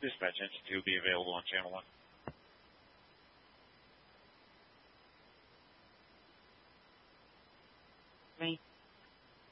Dispatch engine 2 will be available on channel 1. Right.